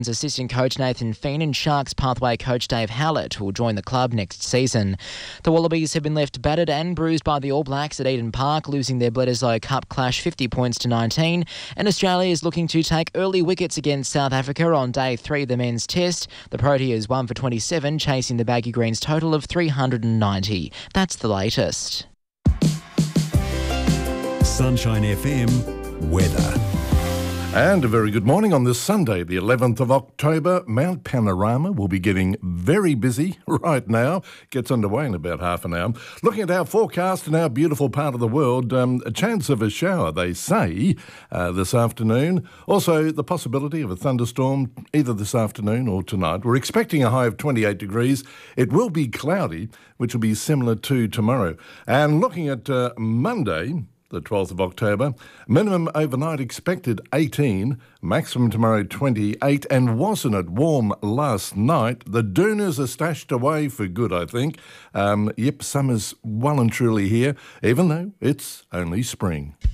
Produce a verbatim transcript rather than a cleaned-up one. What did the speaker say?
Assistant coach Nathan Feen and Sharks pathway coach Dave Hallett will join the club next season. The Wallabies have been left battered and bruised by the All Blacks at Eden Park, losing their Bledisloe Cup clash fifty points to nineteen, and Australia is looking to take early wickets against South Africa on day three of the men's test. The Proteas one for twenty-seven, chasing the Baggy Greens total of three hundred ninety. That's the latest. Sunshine F M weather. And a very good morning on this Sunday, the eleventh of October. Mount Panorama will be getting very busy right now. Gets underway in about half an hour. Looking at our forecast in our beautiful part of the world, um, a chance of a shower, they say, uh, this afternoon. Also, the possibility of a thunderstorm either this afternoon or tonight. We're expecting a high of twenty-eight degrees. It will be cloudy, which will be similar to tomorrow. And looking at uh, Monday, the twelfth of October, minimum overnight expected eighteen, maximum tomorrow twenty-eight, and wasn't it warm last night? The Doonas are stashed away for good, I think. Um, yep, summer's well and truly here, even though it's only spring.